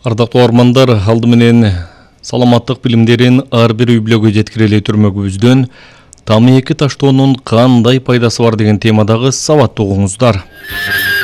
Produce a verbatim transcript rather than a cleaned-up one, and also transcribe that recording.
Ардактуу армандар, алды менен саламаттык билимдерин ар бир үй бүлөгө жеткирелей түрмөгүбүздөн тамаки таштоонун кандай пайдасы бар деген темадагы сабатты угуңуздар.